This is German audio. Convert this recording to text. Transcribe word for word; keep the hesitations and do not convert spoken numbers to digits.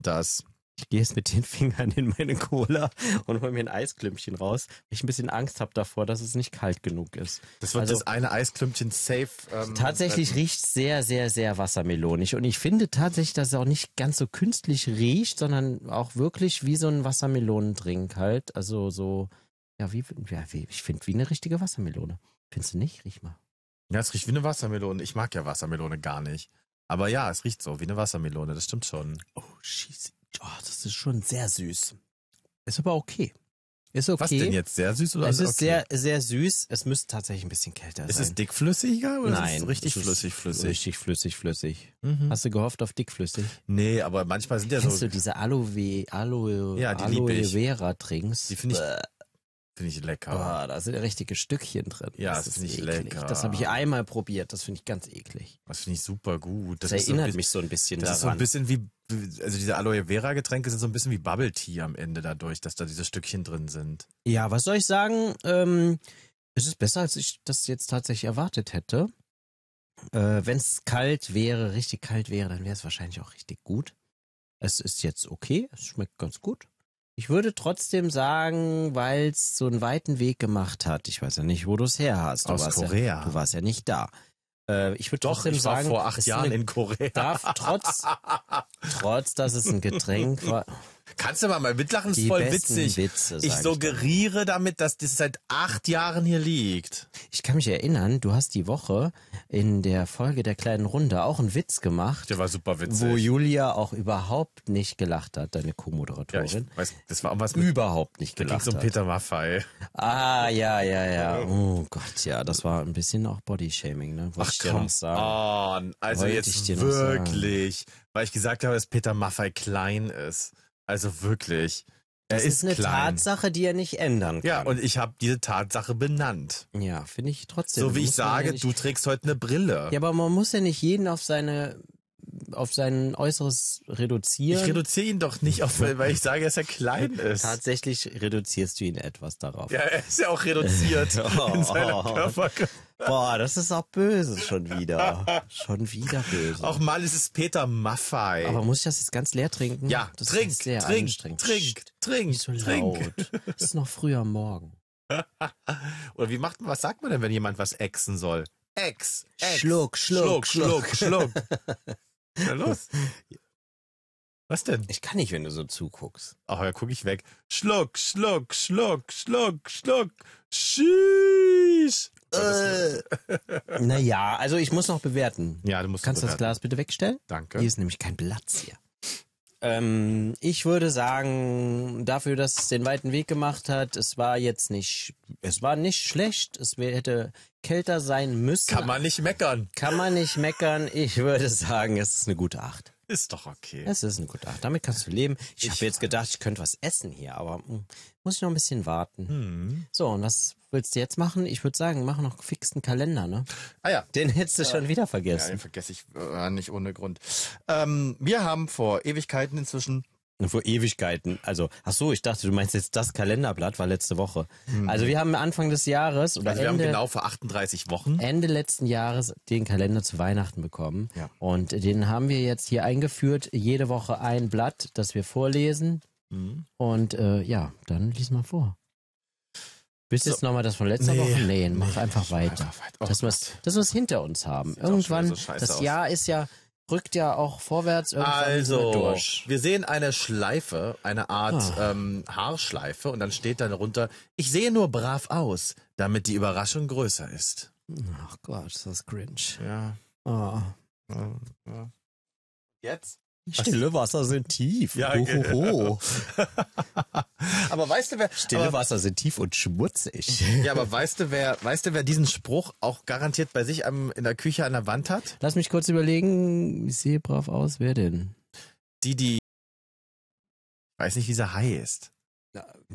das. Ich gehe jetzt mit den Fingern in meine Cola und hole mir ein Eisklümpchen raus, weil ich ein bisschen Angst habe davor, dass es nicht kalt genug ist. Das wird Also, das eine Eisklümpchen safe. Ähm, tatsächlich retten. riecht es sehr, sehr, sehr wassermelonig. Und ich finde tatsächlich, dass es auch nicht ganz so künstlich riecht, sondern auch wirklich wie so ein Wassermelonendrink halt. Also so, ja, wie, ja, wie ich finde, wie eine richtige Wassermelone. Findest du nicht? Riech mal. Ja, es riecht wie eine Wassermelone. Ich mag ja Wassermelone gar nicht. Aber ja, es riecht so wie eine Wassermelone, das stimmt schon. Oh, schieß. Oh, das ist schon sehr süß. Ist aber okay. Ist okay. Was denn jetzt? Sehr süß oder? Es ist okay. sehr, sehr süß. Es müsste tatsächlich ein bisschen kälter Ist sein. es dickflüssiger oder Nein, ist es richtig es ist flüssig, flüssig? Richtig flüssig, flüssig. Mhm. Hast du gehofft auf dickflüssig? Nee, aber manchmal sind ja Kennst so, du diese Aloe, Aloe, Ja, die lieb Aloe ich. Vera Drinks? die finde ich, finde ich lecker. Boah, da sind richtige Stückchen drin. Ja, das das ist find ich eklig. lecker. Das habe ich einmal probiert. Das finde ich ganz eklig. Das finde ich super gut. Das, ist so ein erinnert bisschen- mich so ein bisschen Das daran. ist so ein bisschen wie, also diese Aloe Vera Getränke sind so ein bisschen wie Bubble Tea am Ende dadurch, dass da diese Stückchen drin sind. Ja, was soll ich sagen? Ähm, es ist besser, als ich das jetzt tatsächlich erwartet hätte. Äh, Wenn es kalt wäre, richtig kalt wäre, dann wäre es wahrscheinlich auch richtig gut. Es ist jetzt okay, es schmeckt ganz gut. Ich würde trotzdem sagen, weil es so einen weiten Weg gemacht hat. Ich weiß ja nicht, wo du es her hast. Du Aus warst Korea. Ja, du warst ja nicht da. Äh, ich würde Doch, trotzdem ich war sagen, vor acht es ist Jahren eine- in Korea. darf trotz, trotz, dass es ein Getränk war. Kannst du mal mal mitlachen, ist Die voll besten witzig. Witze, ich sag ich suggeriere damit, dass das seit acht Jahren hier liegt. Ich kann mich erinnern, du hast die Woche in der Folge der kleinen Runde auch einen Witz gemacht, Der war super witzig. wo Julia auch überhaupt nicht gelacht hat, deine ja, ich Co-Moderatorin. weiß, das war auch was mit Überhaupt nicht da ging's gelacht um hat. Peter Maffay. Ah, ja, ja, ja. Oh Gott, ja, das war ein bisschen auch Bodyshaming, ne? Wollte ich dir noch sagen. on. Also Wollte ich jetzt dir noch sagen. wirklich. Weil ich gesagt habe, dass Peter Maffay klein ist. Also wirklich. Er Das ist, ist eine klein. Tatsache, die er nicht ändern kann. Ja, und ich habe diese Tatsache benannt. Ja, finde ich trotzdem. So wie ich Muss man ja sage, nicht- du trägst heute eine Brille. Ja, aber man muss ja nicht jeden auf seine, auf sein Äußeres reduzieren. Ich reduziere ihn doch nicht auf, weil ich sage, dass er klein ist. Tatsächlich reduzierst du ihn etwas darauf. Ja, er ist ja auch reduziert in seiner Körpergröße. Boah, das ist auch böse schon wieder. Schon wieder böse. Auch mal ist es Peter Maffay. Aber muss ich das jetzt ganz leer trinken? ja, das trink, ist sehr trink, anstrengend. trink, Psst, trink, nicht so trink. laut. Es ist noch früh am Morgen. Oder wie macht man, was sagt man denn, wenn jemand was exen soll? Ex, ex. Schluck, Schluck, Schluck, Schluck, Schluck. Na los. Was denn? Ich kann nicht, wenn du so zuguckst. Ach, ja, guck ich weg. Schluck, Schluck, Schluck, Schluck, Schluck. Schieß. Äh. Naja, also ich muss noch bewerten. Ja, du musst Kannst du das bewerten. Glas bitte wegstellen? Danke. Hier ist nämlich kein Platz hier. Ähm, ich würde sagen, dafür, dass es den weiten Weg gemacht hat, es war jetzt nicht, es war nicht schlecht, es wär, hätte kälter sein müssen. Kann man nicht meckern. Kann man nicht meckern. Ich würde sagen, es ist eine gute Acht. Ist doch okay. Es ist eine gute Acht. Damit kannst du leben. Ich, Ich habe jetzt gedacht, ich könnte was essen hier, aber hm, muss ich noch ein bisschen warten. Hm. So, und was willst du jetzt machen? Ich würde sagen, mach noch fixen Kalender, ne? Ah ja. Den hättest du schon wieder Ja, vergessen. den vergesse ich äh, nicht ohne Grund. Ähm, wir haben vor Ewigkeiten inzwischen. Vor Ewigkeiten. Also, ach so, ich dachte, du meinst jetzt das Kalenderblatt, war letzte Woche. Also wir haben Anfang des Jahres oder Also wir haben Ende, genau vor achtunddreißig Wochen. Ende letzten Jahres den Kalender zu Weihnachten bekommen. Ja. Und den haben wir jetzt hier eingeführt. Jede Woche ein Blatt, das wir vorlesen. Mhm. Und äh, ja, dann lies mal vor. Willst du So. jetzt nochmal das von letzter Nee, Woche? Nee, mach nee, einfach ich weiter. einfach weiter. Oh dass wir Gott. dass wir es hinter uns haben. Sieht auch Irgendwann, schon wieder so scheiße das aus. Jahr ist ja, rückt ja auch vorwärts irgendwann Also, durch. wir sehen eine Schleife, eine Art Ah. ähm, Haarschleife und dann steht da darunter, ich sehe nur brav aus, damit die Überraschung größer ist. Ach Gott, ist das cringe. Ja. Oh. ja, ja. Jetzt? Stille Wasser sind tief. Ja, Hohoho. Aber weißt du, wer, Stille aber, Wasser sind tief und schmutzig. ja, aber weißt du, wer, weißt du, wer diesen Spruch auch garantiert bei sich am, in der Küche an der Wand hat? Lass mich kurz überlegen. Ich sehe brav aus. Wer denn? Die, die, ich weiß nicht, wie sie heißt.